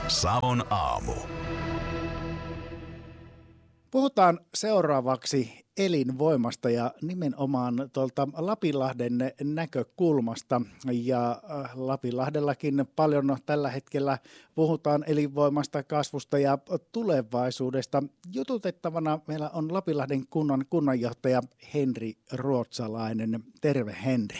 Savon aamu. Puhutaan seuraavaksi elinvoimasta ja nimenomaan tuolta Lapinlahden näkökulmasta. Ja Lapinlahdellakin paljon tällä hetkellä puhutaan elinvoimasta, kasvusta ja tulevaisuudesta. Jututettavana meillä on Lapinlahden kunnan kunnanjohtaja Henri Ruotsalainen. Terve, Henri.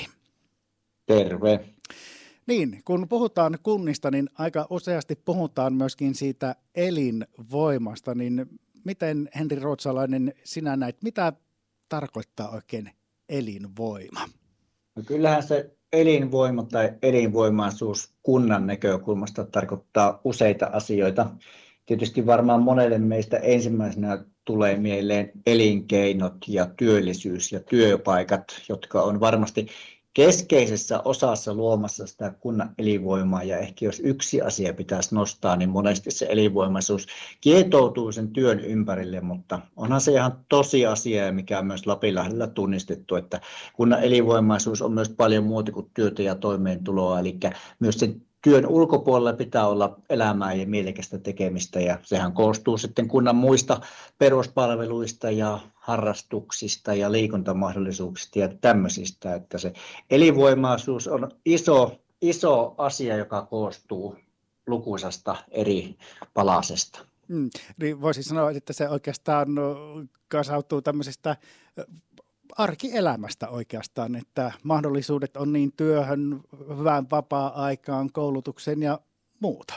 Terve. Niin, kun puhutaan kunnista, niin aika useasti puhutaan myöskin siitä elinvoimasta, niin miten, Henri Ruotsalainen, sinä näet, mitä tarkoittaa oikein elinvoima? No kyllähän se elinvoima tai elinvoimaisuus kunnan näkökulmasta tarkoittaa useita asioita. Tietysti varmaan monelle meistä ensimmäisenä tulee mieleen elinkeinot ja työllisyys ja työpaikat, jotka on varmasti keskeisessä osassa luomassa sitä kunnan elinvoimaa, ja ehkä jos yksi asia pitäisi nostaa, niin monesti se elinvoimaisuus kietoutuu sen työn ympärille, mutta onhan se ihan tosiasia, mikä on myös Lapinlahdella tunnistettu, että kunnan elinvoimaisuus on myös paljon muuta kuin työtä ja toimeentuloa, eli myös sen työn ulkopuolella pitää olla elämää ja mielekästä tekemistä, ja sehän koostuu sitten kunnan muista peruspalveluista ja harrastuksista ja liikuntamahdollisuuksista ja tämmöisistä, että se elinvoimaisuus on iso asia, joka koostuu lukuisasta eri palasesta. Niin voisin sanoa, että se oikeastaan kasautuu tämmöisestä arkielämästä oikeastaan, että mahdollisuudet on niin työhön, hyvään vapaa-aikaan, koulutukseen ja muuta.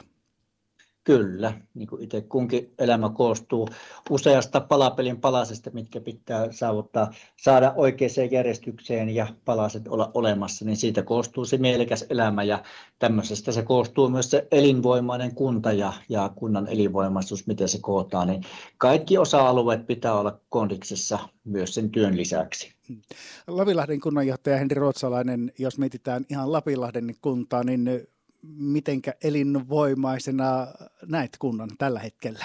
Kyllä, niin kuin itse kunkin elämä koostuu useasta palapelin palasesta, mitkä pitää saada oikeaan järjestykseen ja palaset olla olemassa, niin siitä koostuu se mielekäs elämä, ja tämmöisestä se koostuu myös se elinvoimainen kunta ja kunnan elinvoimaisuus, miten se kootaan, niin kaikki osa-alueet pitää olla kondiksessa myös sen työn lisäksi. Lapinlahden kunnanjohtaja Henri Ruotsalainen, jos mietitään ihan Lapinlahden kuntaa, niin mitenkä elinvoimaisena näet kunnan tällä hetkellä?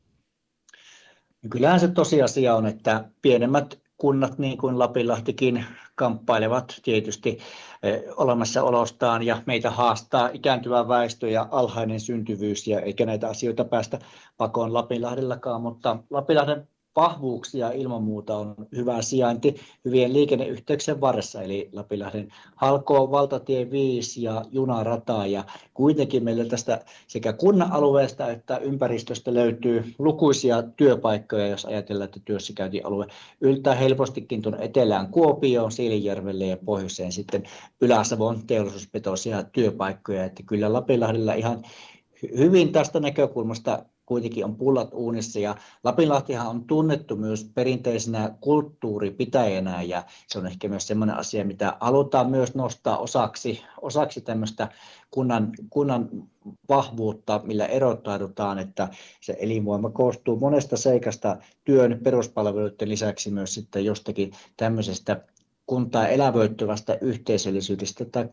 Kyllähän se tosiasia on, että pienemmät kunnat, niin kuin Lapinlahtikin, kamppailevat tietysti olemassaolostaan, ja meitä haastaa ikääntyvä väestö ja alhainen syntyvyys, ja eikä näitä asioita päästä pakoon Lapinlahdellakaan, mutta Lapinlahden vahvuuksia ilman muuta on hyvä sijainti hyvien liikenneyhteyksien varressa, eli Lapinlahden halkoo valtatie 5 ja junarata, ja kuitenkin meillä tästä sekä kunnan alueesta että ympäristöstä löytyy lukuisia työpaikkoja, jos ajatellaan, että työssäkäyntialue yltää helpostikin tuon etelään Kuopioon, Siilinjärvelle ja pohjoiseen sitten Ylä-Savon teollisuuspetoisia työpaikkoja, että kyllä Lapinlahdella ihan hyvin tästä näkökulmasta kuitenkin on pullat uunissa, ja Lapinlahtihan on tunnettu myös perinteisenä kulttuuripitäjänä, ja se on ehkä myös sellainen asia, mitä halutaan myös nostaa osaksi tämmöistä kunnan vahvuutta, millä erottaudutaan, että se elinvoima koostuu monesta seikasta työn peruspalveluiden lisäksi myös sitten jostakin tämmöisestä kuntaa elävöittävästä yhteisöllisyydestä tai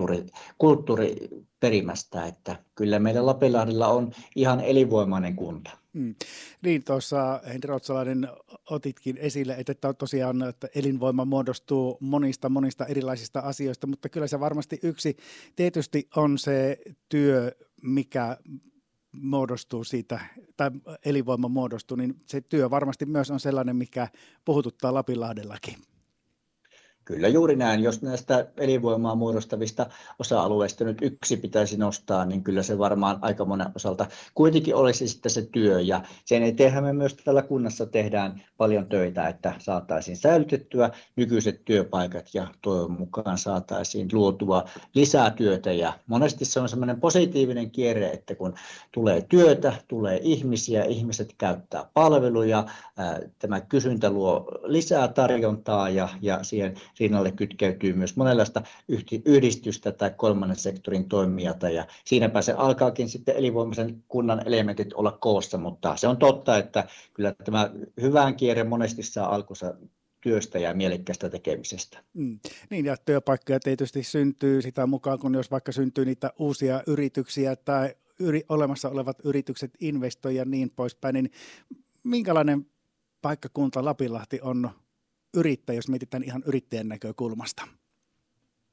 kulttuuriperimästä, että kyllä meillä Lapinlahdella on ihan elinvoimainen kunta. Niin, tuossa Henri Ruotsalainen otitkin esille, että tosiaan että elinvoima muodostuu monista erilaisista asioista, mutta kyllä se varmasti yksi tietysti on se työ, mikä muodostuu siitä, tai elinvoima muodostuu, niin se työ varmasti myös on sellainen, mikä puhututtaa Lapinlahdellakin. Kyllä juuri näin. Jos näistä elinvoimaa muodostavista osa-alueista nyt yksi pitäisi nostaa, niin kyllä se varmaan aika monen osalta kuitenkin olisi sitten se työ. Ja sen eteenhän me myös täällä kunnassa tehdään paljon töitä, että saataisiin säilytettyä nykyiset työpaikat ja toivon mukaan saataisiin luotua lisää työtä. Ja monesti se on semmoinen positiivinen kierre, että kun tulee työtä, tulee ihmisiä, ihmiset käyttää palveluja, tämä kysyntä luo lisää tarjontaa ja siihen rinnalle kytkeytyy myös monenlaista yhdistystä tai kolmannen sektorin toimijata, ja siinäpä se alkaakin sitten elinvoimaisen kunnan elementit olla koossa, mutta se on totta, että kyllä tämä hyvän kierre monesti saa alkunsa työstä ja mielekkäästä tekemisestä. Niin, ja työpaikkoja tietysti syntyy sitä mukaan, kun jos vaikka syntyy niitä uusia yrityksiä tai olemassa olevat yritykset investoi ja niin poispäin, niin minkälainen paikkakunta Lapinlahti on yrittäjä, jos mietitään ihan yrittäjän näkökulmasta?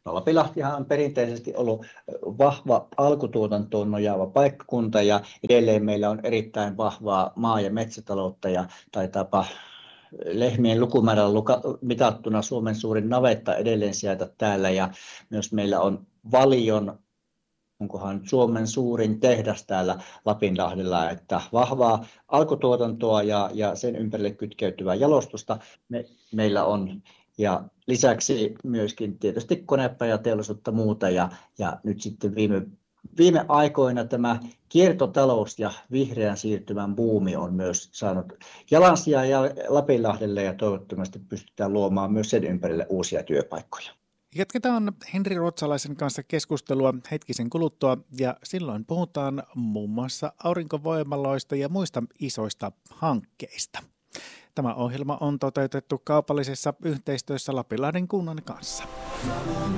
No, Lapinlahtihan on perinteisesti ollut vahva alkutuotantoon nojaava paikkakunta ja edelleen meillä on erittäin vahvaa maa- ja metsätaloutta ja taitaapa lehmien lukumäärällä mitattuna Suomen suurin navetta edelleen sijaita täällä ja myös meillä on Valion, onkohan Suomen suurin tehdas täällä Lapinlahdella, että vahvaa alkutuotantoa ja sen ympärille kytkeytyvää jalostusta meillä on. Ja lisäksi myöskin tietysti konepajateollisuutta muuta ja nyt sitten viime aikoina tämä kiertotalous ja vihreän siirtymän buumi on myös saanut jalansijaa Lapinlahdelle ja toivottavasti pystytään luomaan myös sen ympärille uusia työpaikkoja. Jatketaan Henri Ruotsalaisen kanssa keskustelua hetkisen kuluttua ja silloin puhutaan muun muassa aurinkovoimaloista ja muista isoista hankkeista. Tämä ohjelma on toteutettu kaupallisessa yhteistyössä Lapinlahden kunnan kanssa.